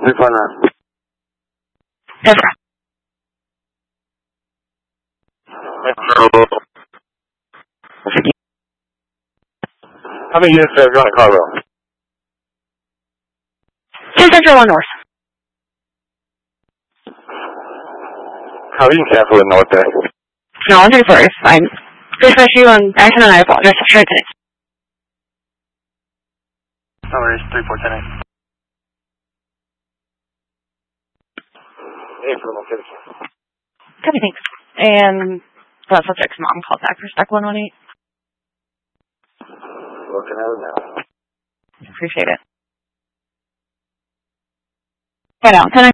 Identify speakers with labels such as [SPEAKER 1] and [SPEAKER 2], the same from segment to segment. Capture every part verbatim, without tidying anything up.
[SPEAKER 1] three four nine.
[SPEAKER 2] Yes, sir.
[SPEAKER 1] How many units have you on a cargo?
[SPEAKER 2] two Central, one North.
[SPEAKER 1] How you can cancel the North there?
[SPEAKER 2] No, I'm very sorry. It's fine. Please miss you and Dyson and I apologize. I'll try today.
[SPEAKER 1] No worries, three four ten eight. Hey, for location.
[SPEAKER 2] Copy, thanks. And the subject's mom called back for spec one one eight.
[SPEAKER 1] Looking at it now.
[SPEAKER 2] Appreciate it. Right now, can I?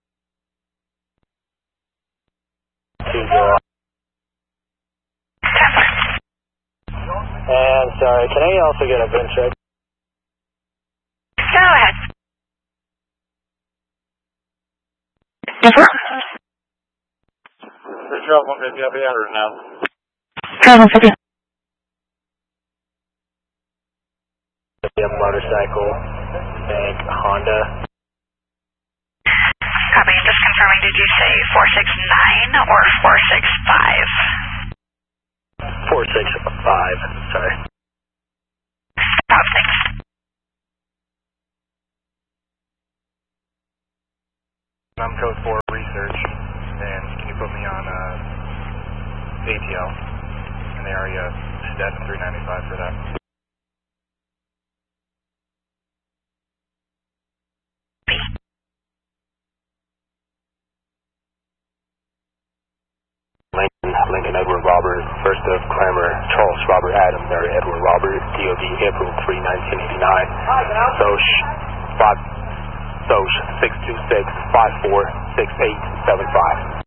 [SPEAKER 1] Two zero. And sorry, can I also get a bin check?
[SPEAKER 2] Go ahead. Yes, sir.
[SPEAKER 1] This job one fifty up here now.
[SPEAKER 2] Travel fifty.
[SPEAKER 1] A motorcycle and Honda.
[SPEAKER 2] Copy, just confirming, did you say four six nine or four six five?
[SPEAKER 1] four six five, sorry.
[SPEAKER 2] Stop, thanks.
[SPEAKER 1] I'm code four research, and can you put me on uh, A T L in the area Stetson three ninety-five for that? Lincoln, Lincoln Edward Robert, first of Kramer, Charles Robert Adams, Mary Edward Robert, D O D April third, nineteen eighty-nine, Soch, five, Soch, six two six, five four six eight seven five.